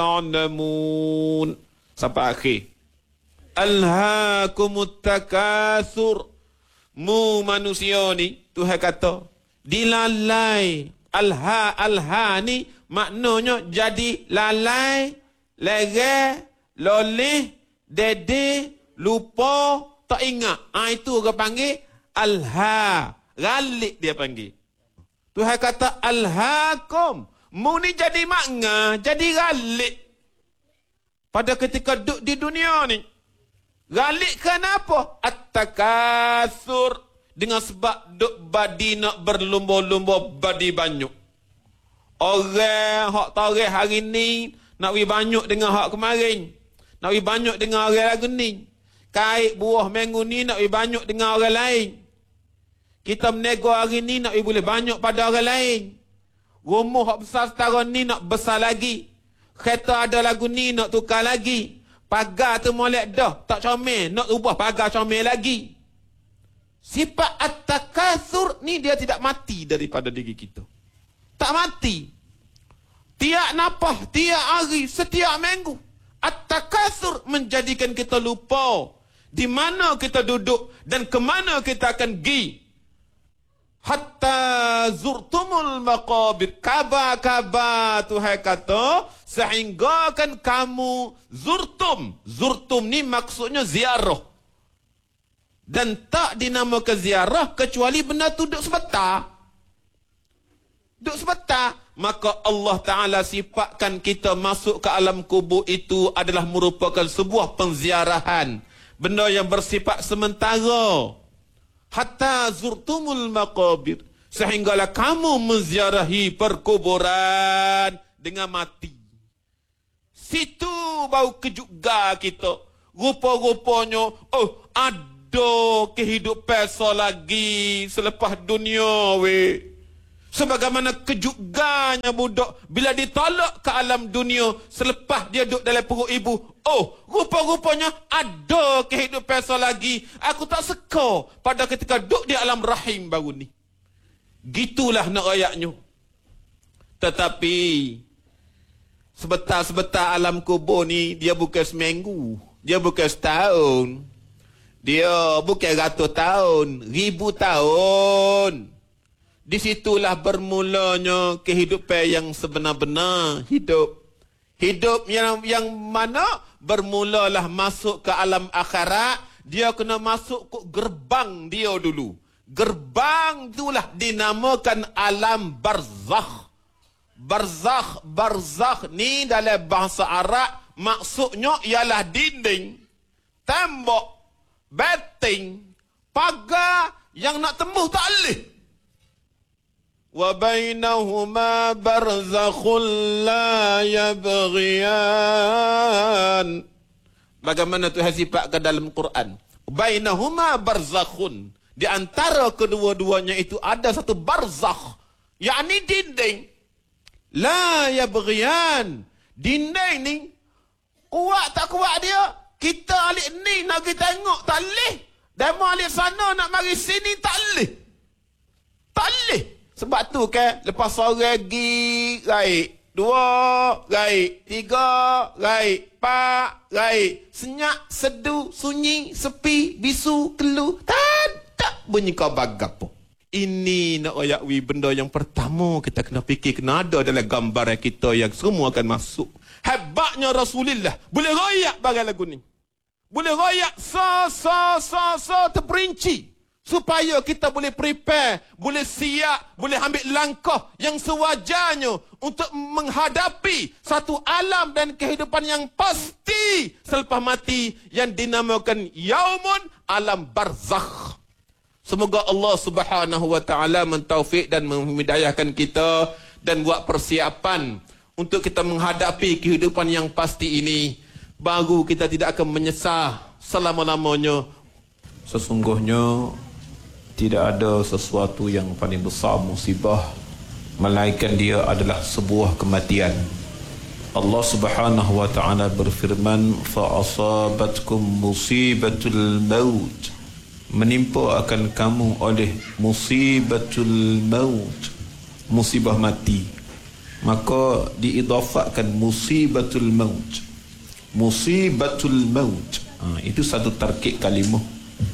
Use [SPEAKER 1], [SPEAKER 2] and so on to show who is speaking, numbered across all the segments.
[SPEAKER 1] ta'lamun. Sampai akhir. Alhaakumut takatsur. Mu manusia ni, Tuhan kata, dilalai. Alha ni maknanya jadi lalai, lereh, loleh, dede, lupa, tak ingat. Itu orang panggil alha. Galik dia panggil. Tuhan kata alhaakum. Mu ni jadi makna, jadi galik. Pada ketika duduk di dunia ni. Galik kenapa? At-takatsur. Dengan sebab duk badi nak berlumba-lumba badi banyak. Orang hak tarikh hari ni nak wi banyak dengan hak kemarin. Nak wi banyak dengan orang lagu ni. Kait buah minggu ni nak wi banyak dengan orang lain. Kita menego hari ni nak wi boleh banyak pada orang lain. Rumah hak besar setara ni nak besar lagi. Kereta ada lagu ni nak tukar lagi. Pagar tu molek dah, tak comel, nak ubah pagar comel lagi. Sifat at-takatsur ni dia tidak mati daripada diri kita. Tak mati. Tiap napah, tiap hari, setiap minggu. At-takatsur menjadikan kita lupa di mana kita duduk dan ke mana kita akan pergi. Hatta zurtumul maqabir. Kabar-kabar Tuhan kata, sehingga kan kamu zurtum. Zurtum ni maksudnya ziarah. Dan tak dinamakan ziarah kecuali benda tu duduk sebentar. Duduk sebentar. Maka Allah Ta'ala sifatkan kita masuk ke alam kubur itu adalah merupakan sebuah penziarahan. Benda yang bersifat sementara. Hatta zurtumul maqabir. Sehinggalah kamu menziarahi perkuburan dengan mati. Situ bau kejuga kita. Rupa-rupanya, ada kehidupan lagi selepas dunia weh. Sebagaimana kejuganya budak bila ditolak ke alam dunia selepas dia duduk dalam perut ibu. Rupa-rupanya ada kehidupan lagi. Aku tak seka pada ketika duduk di alam rahim baru ni. Gitulah nak ayatnya. Tetapi sebentar-sebentar alam kubur ni dia bukan seminggu, dia bukan setahun. Dia bukan ratus tahun, 1000 tahun. Disitulah bermulanya kehidupan yang sebenar-benar hidup. Hidup yang mana bermulalah masuk ke alam akhirat. Dia kena masuk ke gerbang dia dulu. Gerbang itulah dinamakan alam barzakh. Barzakh ni dalam bahasa Arab maksudnya ialah dinding, tembok, betting, pagar yang nak tembus tak boleh. Wa bainahuma barzakhun la yabghiyan. Bagaimana Tuhan sifatkan dalam Quran? Bainahuma barzakhun. Di antara kedua-duanya itu ada satu barzakh, yakni dinding. La yabghiyan. Dinding ni kuat tak kuat dia? Kita alik ni nak pergi tengok, tak boleh. Demo alik sana nak mari sini, tak boleh. Tak boleh. Sebab tu kan, lepas sore pergi, raik. 2, raik. 3, raik. 4, raik. Senyap, sedu, sunyi, sepi, bisu, keluh. Tak bunyi kau bagap pun. Ini nak ayakwi benda yang pertama kita kena fikir, kena ada dalam gambaran kita yang semua akan masuk. Hebatnya Rasulullah. Boleh rayak bagai lagu ni. Boleh rayak terperinci. Supaya kita boleh prepare, boleh siap, boleh ambil langkah yang sewajarnya untuk menghadapi satu alam dan kehidupan yang pasti selepas mati yang dinamakan Yaumun Alam Barzakh. Semoga Allah Subhanahu wa taala mentaufiq dan memhidayahkan kita dan buat persiapan untuk kita menghadapi kehidupan yang pasti ini. Baru kita tidak akan menyesal selama-lamanya. Sesungguhnya tidak ada sesuatu yang paling besar musibah melainkan dia adalah sebuah kematian. Allah Subhanahu wa taala berfirman, fa asabatkum musibatul maut. Menimpa akan kamu oleh musibatul maut, musibah mati. maka diidafakkan musibatul maut. Musibatul maut. Itu satu tarkib kalimah.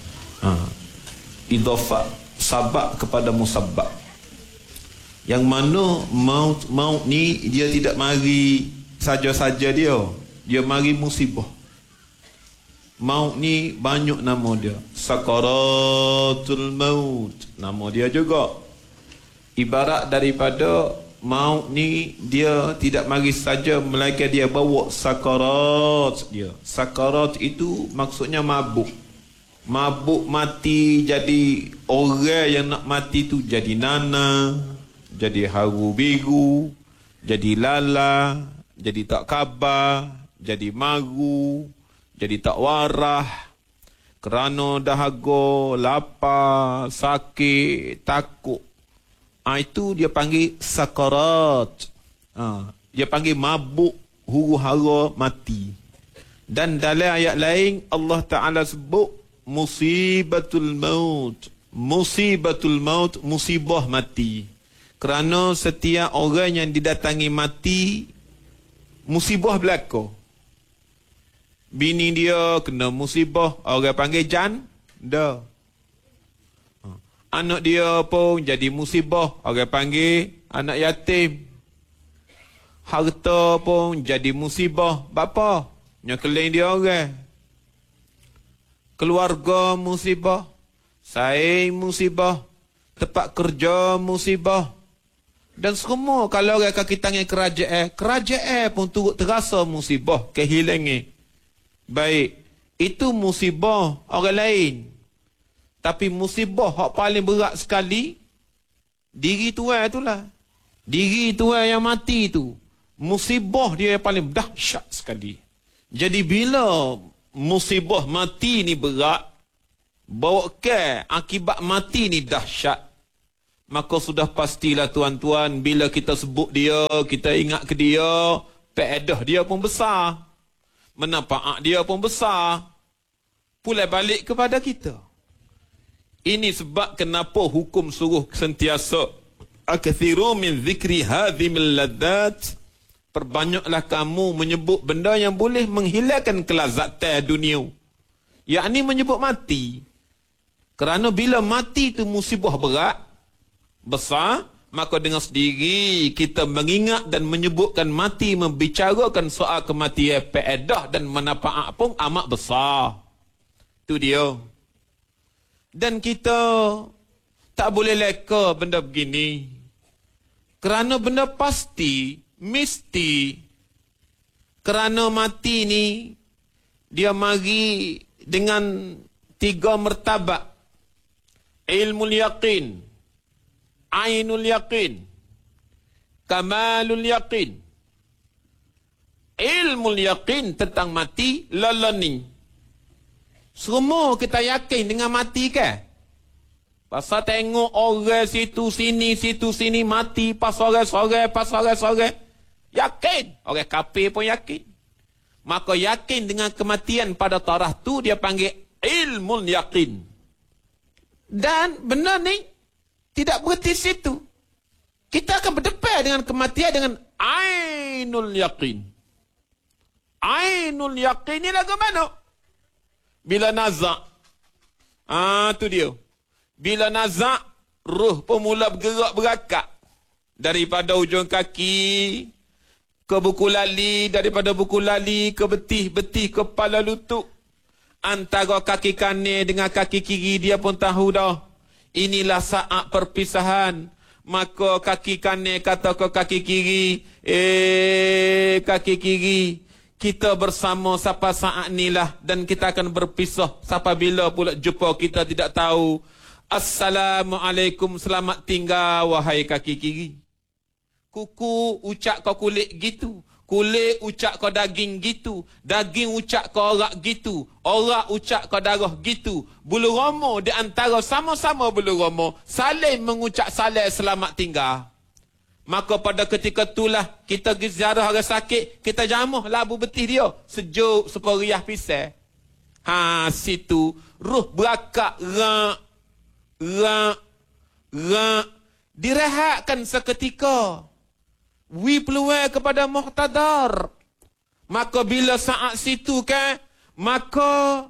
[SPEAKER 1] Idafak sabab kepada musabbab. Yang mana maut ni dia tidak mari saja-saja dia. Dia mari musibah. Maut ni banyak nama dia. Sakaratul maut, nama dia juga. Ibarat daripada maut ni dia tidak mari saja, melainkan dia bawa sakarat dia. Sakarat itu maksudnya mabuk. Mabuk mati, jadi orang yang nak mati tu jadi nana, jadi haru biru, jadi lala, jadi tak khabar, jadi maru, jadi tak warah, kerana dahaga, lapar, sakit, takut. Itu dia panggil sakarat. Dia panggil mabuk, huru-hara mati. Dan dalam ayat lain Allah Ta'ala sebut musibatul maut. Musibatul maut, musibah mati. Kerana setiap orang yang didatangi mati, musibah berlaku. Bini dia kena musibah, orang panggil janda. Anak dia pun jadi musibah, orang panggil anak yatim. Harta pun jadi musibah, bapa nyekeling dia orang. Keluarga musibah, saing musibah, tempat kerja musibah. Dan semua kalau orang kaki tangan kerajaan pun turut terasa musibah, kehilangan. Baik, itu musibah orang lain. Tapi musibah yang paling berat sekali, diri tuan itulah. Diri tuan yang mati itu. Musibah dia yang paling dahsyat sekali. Jadi bila musibah mati ni berat, bawa ke akibat mati ni dahsyat, maka sudah pastilah tuan-tuan, bila kita sebut dia, kita ingat ke dia, faedah dia pun besar, manfaat dia pun besar, pulai balik kepada kita. Ini sebab kenapa hukum suruh sentiasa akathiru min zikri hadhimil ladat, perbanyaklah kamu menyebut benda yang boleh menghilangkan kelazatan dunia, yakni menyebut mati. Kerana bila mati itu musibah berat, besar, maka dengan sendiri kita mengingat dan menyebutkan mati, membicarakan soal kematian, faedah dan manfaat pun amat besar. Itu dia. Dan kita tak boleh leka benda begini. Kerana benda pasti, mesti. Kerana mati ni, dia mari dengan 3 martabat. Ilmul yaqin, ainul yaqin, kamalul yaqin. Ilmul yaqin tentang mati, lalani. Semua kita yakin dengan mati ke? Pasal tengok orang situ sini mati, pas sore-sore. Yakin. Orang kafir pun yakin. Maka yakin dengan kematian pada taraf tu dia panggil ilmul yaqin. Dan benar ni tidak berhenti situ. Kita akan berdepan dengan kematian dengan ainul yaqin. Ainul yaqin ni lagu mana? Bila nazak. Tu dia. Bila nazak, ruh pun mula bergerak berakak. Daripada ujung kaki ke buku lali, daripada buku lali ke betih-betih kepala lutut. Antara kaki kanan dengan kaki kiri dia pun tahu dah. Inilah saat perpisahan. Maka kaki kanan kata ke kaki kiri, kaki kiri, kita bersama sampai saat inilah dan kita akan berpisah sampai bila pula jumpa kita tidak tahu. Assalamualaikum, selamat tinggal wahai kaki kiri. Kuku ucap kau kulit gitu, kulit ucap kau daging gitu, daging ucap kau orak gitu, orak ucap kau darah gitu. Bulu roma di antara sama-sama bulu roma saling mengucap salam selamat tinggal. Maka pada ketika itulah kita pergi ziarah orang sakit, kita jamuh labu betih dia, sejuk seperiah pisang. Situ ruh berakak, rak, direhatkan seketika. wi peluang kepada muhtadar. Maka bila saat situ kan, maka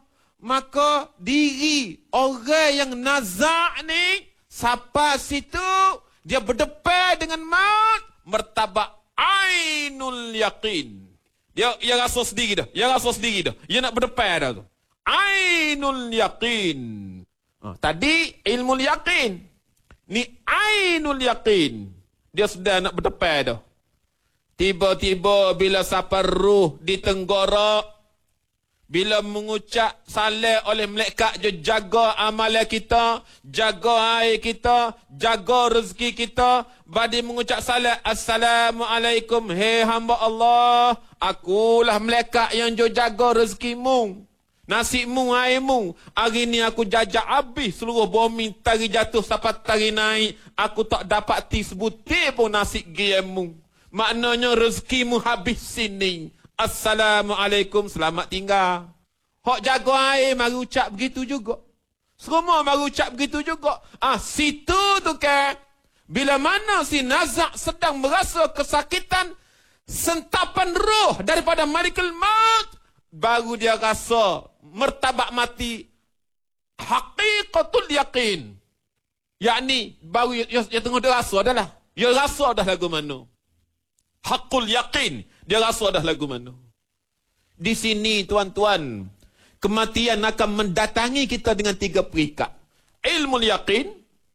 [SPEAKER 1] diri orang yang nazak ni sampai situ dia berdepan dengan maut, martabat ainul yaqin. Dia rasa sendiri dah. Dia nak berdepan dah tu. Ainul yaqin. Tadi ilmu yaqin. Ni ainul yaqin. Dia sudah nak berdepan dah. Tiba-tiba bila sampai ruh di tenggorok, bila mengucap salam oleh malaikat, je jaga amalan kita, jaga air kita, jaga rezeki kita. Badi mengucap salam, Assalamualaikum, hei hamba Allah, akulah malaikat yang je jaga rezekimu, nasimu, airmu. Hari ni aku jajak habis seluruh bumi, tari jatuh sampai tari naik. Aku tak dapati sebutir pun nasi giamu. Maknanya rezekimu habis sini. Assalamualaikum, selamat tinggal. Hak jaga air mari ucap begitu juga. Semua mari ucap begitu juga. Situ tu kan, bila mana si nazak sedang merasa kesakitan, sentapan roh daripada malikul maut, baru dia rasa martabat mati haqiqatul yaqin. Yakni baru dia tengok dia rasa dah lah. Dia rasa dah lagu mana. Haqqul yaqin. Dia rasa dah lagu mana. Di sini tuan-tuan, kematian akan mendatangi kita dengan 3 perikat. Ilmu yaqin,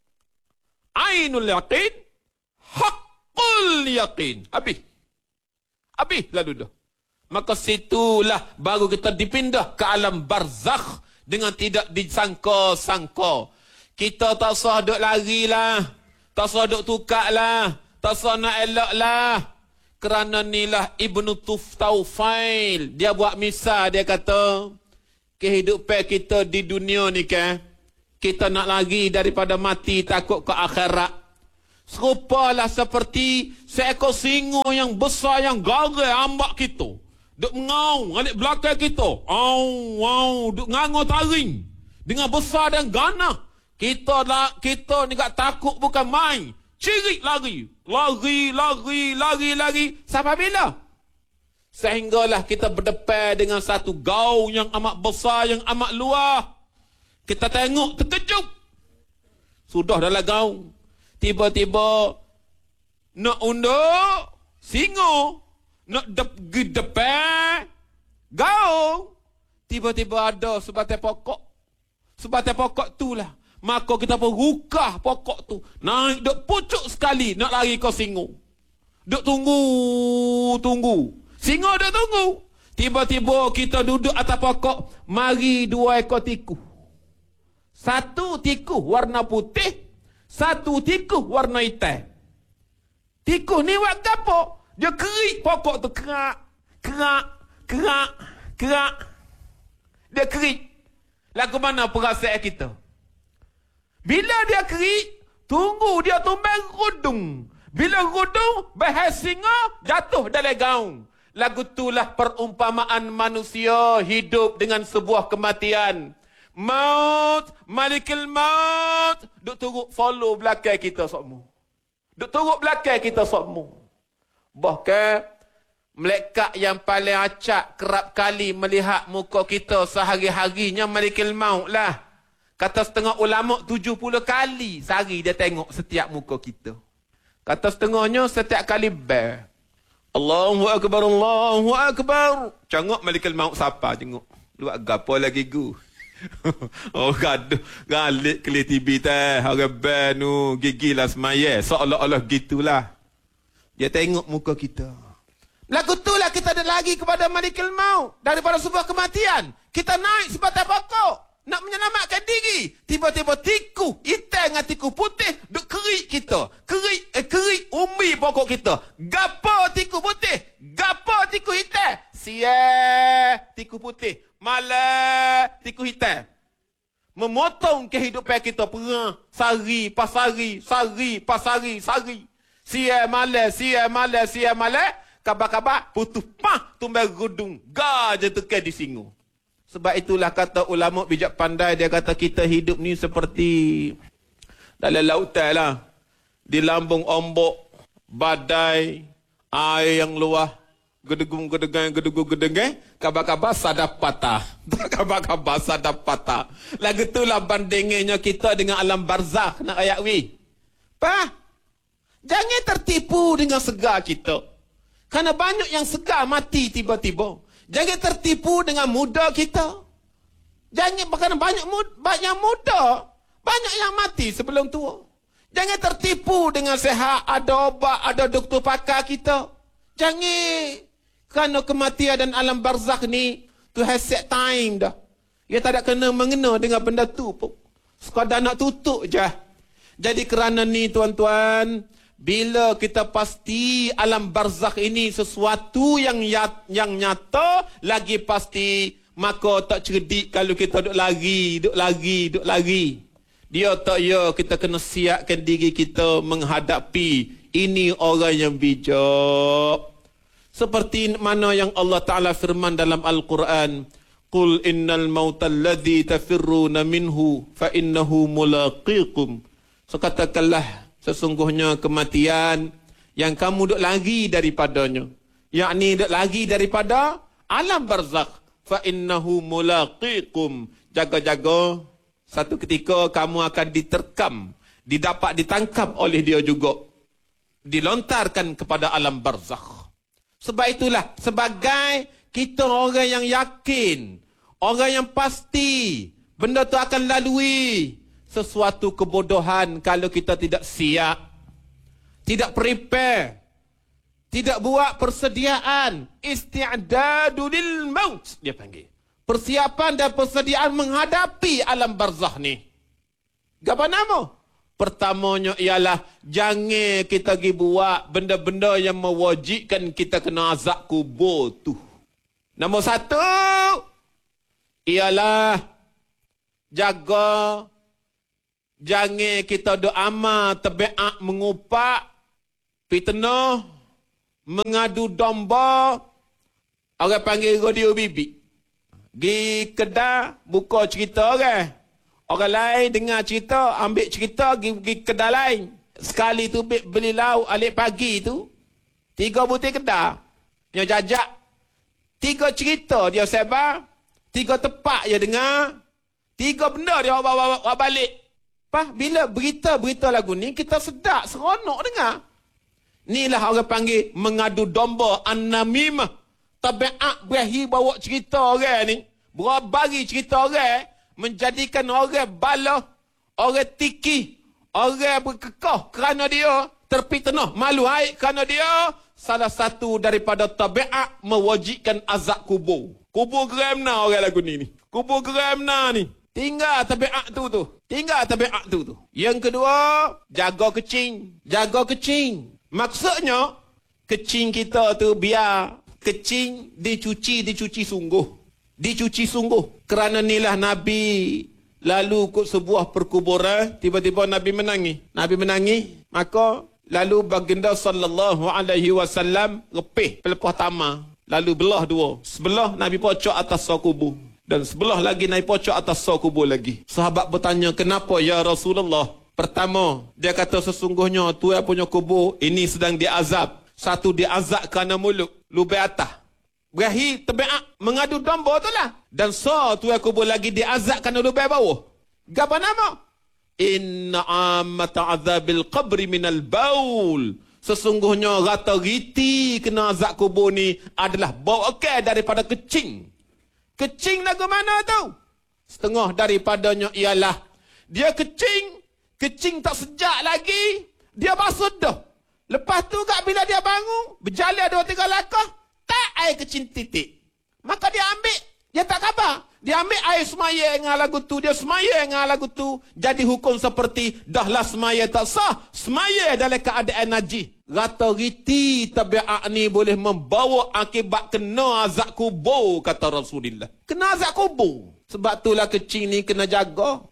[SPEAKER 1] ainul yaqin, haqqul yaqin. Habis lalu dah. Maka situlah baru kita dipindah ke alam barzakh dengan tidak disangka-sangka. Kita tak sah duk lari lah, tak sah duk tukar lah, tak sah nak elok lah. Kerana inilah Ibnu Tuftaufil, dia buat misal, dia kata, kehidupan kita di dunia ni kan, kita nak lari daripada mati takut ke akhirat. Serupalah seperti seekor singa yang besar yang garai ambak kita. Duk mengaung alik belakang kita. Duk ngangur taring. Dengan besar dan ganah. Kita ni tak takut bukan main. Cirik lari. Sampai bila? Sehinggalah kita berdepan dengan satu gaung yang amat besar, yang amat luas. Kita tengok terkejut. Sudah dalam gaung. Tiba-tiba nak unduk singa, nak pergi depan gaung. Tiba-tiba ada sebatai pokok. Sebatai pokok tu lah. Maka kita pun rukah pokok tu. Naik duk pucuk sekali nak lari ke singa. Duk tunggu. Singa duk tunggu. Tiba-tiba kita duduk atas pokok. Mari 2 ekor tikus. Satu tikus warna putih, satu tikus warna hitam. Tikus ni buat apa? Dia kerik pokok tu. Kerak. Dia kerik. Lagu mana perasaan kita? Bila dia kerik, tunggu dia tumbang rudung. Bila rudung, bahas singa jatuh dalam gaung. Lagu itulah perumpamaan manusia hidup dengan sebuah kematian. Maut, malikul maut, duk turut follow belakang kita semua. Bahkan malaikat yang paling acak kerap kali melihat muka kita sehari-harinya malikul maut lah. Kata setengah ulama 70 kali sehari dia tengok setiap muka kita. Kata setengahnya setiap kali ber. Allahu Akbar, Allahu Akbar. Cangok malikul maut siapa tengok. Luak gapo lagi gu. Gaduh. Galik keli TV teh. Orang ber nu gigi lah semaya. Seolah-olah gitulah. Dia tengok muka kita. Lagu itulah kita ada lagi kepada malikul maut. Daripada sebuah kematian. Kita naik sebatas pokok. Nak menyelamatkan diri. Tiba-tiba tikus hitam dengan tikus putih duk kerik kita. Kerik umi pokok kita. Gapo tikus putih? Gapo tikus hitam? Tikus putih. Malah tikus hitam. Memotong kehidupan kita perang. Sari pasari. Sia malah. Kabar-kabar putus pah tumbang rudung. Gajah tekan di singa. Sebab itulah kata ulama bijak pandai, dia kata kita hidup ni seperti dalam lautan lah. Di lambung ombak, badai, Air yang luah. Gedegung-gedegang, kabar-kabar sadap patah. Kabar-kabar sadap patah. Lagu itulah bandingannya kita dengan alam barzakh nak ayat wi. Pak, jangan tertipu dengan segar kita. Kerana banyak yang segar mati tiba-tiba. Jangan tertipu dengan muda kita. Jangan, kerana banyak muda, banyak yang mati sebelum tua. Jangan tertipu dengan sehat, ada obat, ada doktor pakar kita. Jangan. Kerana kematian dan alam barzakh ni, Tuhan set time dah. Dia tak ada kena mengena dengan benda tu pun. Sekadar nak tutup je. Jadi kerana ni tuan-tuan, bila kita pasti alam barzakh ini sesuatu yang nyata, lagi pasti, maka tak cerdik kalau kita duk lari. Dia tak ya kita kena siapkan diri kita menghadapi ini orang yang bijak. Seperti mana yang Allah Ta'ala firman dalam Al-Quran, Qul innal mauta alladhi tafirruna minhu fa innahu mulaqikum. So katakanlah, sesungguhnya kematian yang kamu duk lari daripadanya, yakni duk lari daripada alam barzakh, fa innahu mulaqikum. Jaga-jaga, satu ketika kamu akan diterkam, ditangkap oleh dia juga, dilontarkan kepada alam barzakh. Sebab itulah, sebagai kita orang yang yakin, orang yang pasti, benda tu akan lalui, sesuatu kebodohan kalau kita tidak siap, tidak prepare, tidak buat persediaan, isti'dadu lil maut, dia panggil. Persiapan dan persediaan menghadapi alam barzakh ni. Apa nama? Pertamanya ialah jangan kita pergi buat benda-benda yang mewajibkan kita kena azab kubur tu. Nombor satu ialah jaga jangan kita duk amal tabiat mengupak, fitnah, mengadu domba. Orang panggil radio bibik. Gi kedai buka cerita orang. Orang lain dengar cerita, ambil cerita, pergi kedai lain. Sekali tu beli lauk alik pagi tu, 3 butir kedai. Yang jajak. 3 cerita dia sebar, 3 tepat dia dengar, 3 benda dia bawa balik. Bila berita lagu ni, kita sedap, seronok dengar. Inilah orang panggil mengadu domba, an-namimah. Tabiat berahi bawa cerita orang ni, berabari cerita orang, menjadikan orang bala, orang tiki, orang berkekah kerana dia terfitnah, malu haid kerana dia salah satu daripada tabiat mewajibkan azab kubur. Kubur geramna orang lagu ni. Kubur geramna ni. Tinggal tabiat tu. Yang kedua, jaga kecing. Maksudnya, kecing kita tu biar kecing dicuci sungguh. Kerana inilah Nabi lalu ke sebuah perkuburan, tiba-tiba Nabi menangis. Maka lalu baginda sallallahu alaihi wasallam repih pelepah tamar, lalu belah dua. Sebelah Nabi pocok atas kubur dan sebelah lagi Nabi pocok atas kubur lagi. Sahabat bertanya, kenapa ya Rasulullah? Pertama, dia kata sesungguhnya tuan punya kubur ini sedang diazab. Satu diazab kerana mulut, lubang atas. Berahi tabiat mengadu domba tu lah. Dan tuan kubur lagi diazab kerana lubang bawah. Apa nama? Inna ammata azabil qabri minal baul. Sesungguhnya rata-riti kena azab kubur ni adalah bau okey daripada kecing. Kecing lagu mana tu? Setengah daripadanya ialah dia kecing tak sejak lagi, dia basuh dah. Lepas tu bila dia bangun, berjalan 2-3 langkah, tak air kecing titik. Maka dia ambil, dia tak khabar. Dia ambil air semaya dengan lagu tu, dia semaya dengan lagu tu. Jadi hukum seperti, dahlah semaya tak sah, semaya dalam keadaan najis. Rata-riti tabiat ni boleh membawa akibat kena azab kubur, kata Rasulullah. Kena azab kubur. Sebab itulah kecing ni kena jaga.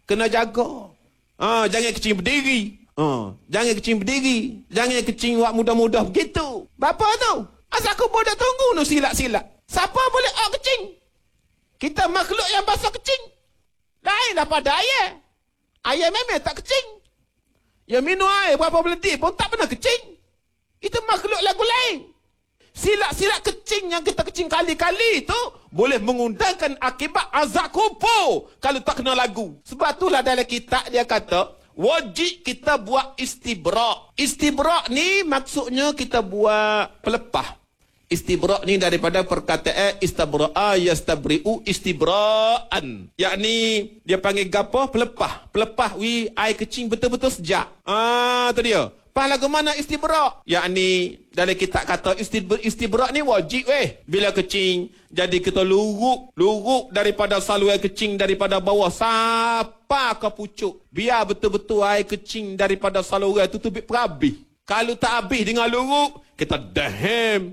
[SPEAKER 1] Jangan kecing berdiri. Jangan kecing buat mudah-mudah begitu. Bapa tu? Azab kubur dah tunggu nu silap-silap. Siapa boleh kecing? Kita makhluk yang basah kecing. Lain daripada ayam. Ayam memang tak kecing. Yang minum air berapa beledih pun tak pernah kecing. Itu makhluk lagu lain. silap-silap kecing yang kita kecing kali-kali tu boleh mengundangkan akibat azab kubur kalau tak kena lagu. Sebab itulah dalam kitab dia kata wajib kita buat istibrak. Istibrak ni maksudnya kita buat pelepah. Istibrak ni daripada perkataan istabra'a yastabri'u istibra'an. Yakni dia panggil gapo? Pelepah. Pelepah air kecing betul-betul sejak. Tu dia. Pas lagu mana istibrak? Yakni dalam kitab kata istibrak ni wajib bila kecing. Jadi kita luruk daripada saluran kecing daripada bawah sampai ke pucuk. Biar betul-betul air kecing daripada saluran tu tubik perhabis. Kalau tak habis dengan luruk, kita daham.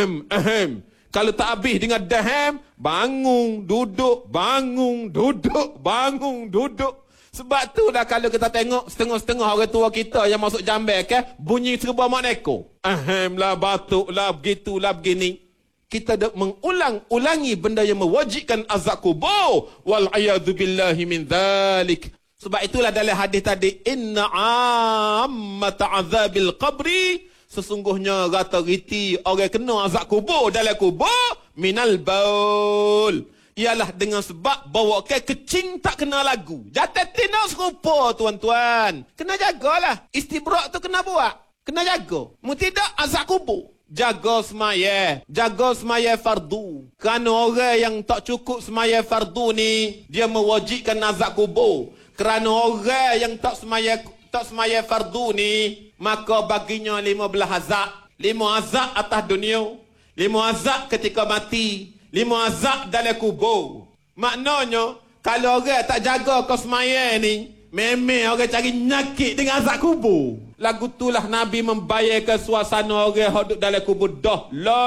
[SPEAKER 1] Kalau tak habis dengan daham, bangun, duduk, bangun, duduk, bangun, duduk. Sebab tu dah kalau kita tengok setengah-setengah orang tua kita yang masuk jamban bunyi serba mak neko. Lah, batuk lah, begitulah, begini. Kita dah mengulang-ulangi benda yang mewajibkan azab kubur. Wal'iyadu billahi min dhalik. Sebab itulah dalam hadis tadi, inna ammata azabil qabri, sesungguhnya rata-riti orang kena azab kubur dalam kubur minal baul, ialah dengan sebab bawa kecing tak kena lagu. Jatuh tina serupa tuan-tuan. Kena jagalah. Istibrak tu kena buat. Kena jaga. Mu tidak azab kubur. Jaga semaya. Jaga semaya fardu. Kerana orang yang tak cukup semaya fardu ni, dia mewajibkan azab kubur. Kerana orang yang tak semaya fardu ni, maka baginya 15 azab. 5 azab atas dunia, 5 azab ketika mati, 5 azab dalam kubur. Maknanya kalau orang tak jaga kau semaya ni, memang orang cari nyakit dengan azab kubur. Lagu itulah Nabi membayangkan suasana orang yang duduk dalam kubur dah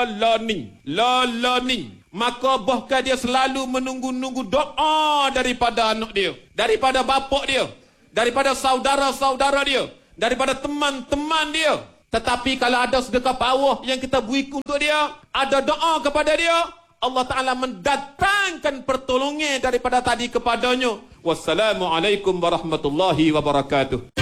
[SPEAKER 1] loloning. Maka bahkan dia selalu menunggu-nunggu doa daripada anak dia, daripada bapak dia, daripada saudara-saudara dia, daripada teman-teman dia. Tetapi kalau ada sedekah bawah yang kita beri untuk dia, ada doa kepada dia, Allah Ta'ala mendatangkan pertolongan daripada tadi kepadanya. Wassalamualaikum warahmatullahi wabarakatuh.